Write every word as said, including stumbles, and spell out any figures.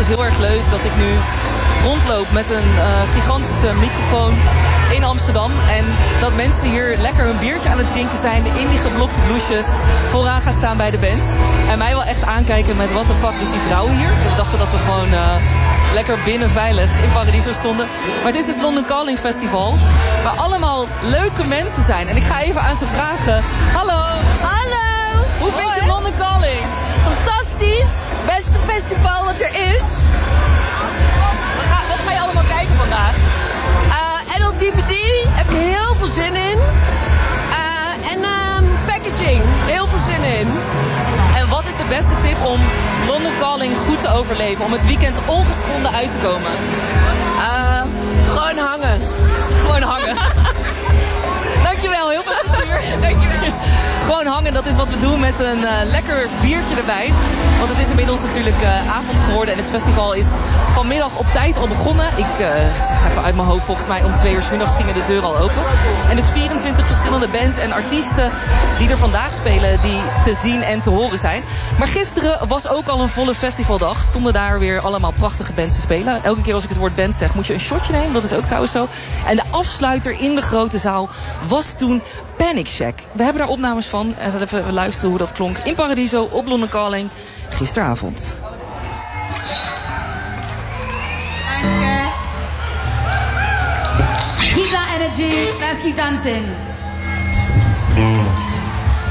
heel erg leuk dat ik nu rondloop met een uh, gigantische microfoon in Amsterdam. En dat mensen hier lekker hun biertje aan het drinken zijn, in die geblokte blouses, vooraan gaan staan bij de band. En mij wel echt aankijken met wat de fuck doet die vrouwen hier. We dachten dat we gewoon uh, lekker binnen veilig in Paradiso stonden. Maar het is dus London Calling Festival, waar allemaal leuke mensen zijn. En ik ga even aan ze vragen. Hallo! Hallo! Hoe vind je London Calling? Fantastisch! Beste festival wat er is. Wat ga, wat ga je allemaal kijken vandaag? Uh, Adult D V D, heb ik heel veel zin in. Uh, en um, packaging, heel veel zin in. En wat is de beste tip om London Calling goed te overleven? Om het weekend ongeschonden uit te komen? Uh, gewoon hangen. Gewoon hangen. Dankjewel, heel veel plezier. Dankjewel. Gewoon hangen, dat is wat we doen met een uh, lekker biertje erbij. Want het is inmiddels natuurlijk uh, avond geworden en het festival is vanmiddag op tijd al begonnen. Ik uh, ga even uit mijn hoofd, volgens mij om twee uur 's middags gingen de deuren al open. En dus vierentwintig verschillende bands en artiesten die er vandaag spelen, die te zien en te horen zijn. Maar gisteren was ook al een volle festivaldag. Stonden daar weer allemaal prachtige bands te spelen. Elke keer als ik het woord band zeg, moet je een shotje nemen. Dat is ook trouwens zo. En de afsluiter in de grote zaal was toen Panic Shack. We hebben daar opnames van. En dat even luisteren hoe dat klonk in Paradiso op London Calling gisteravond. Danke. Keep that energy. Let's keep dancing.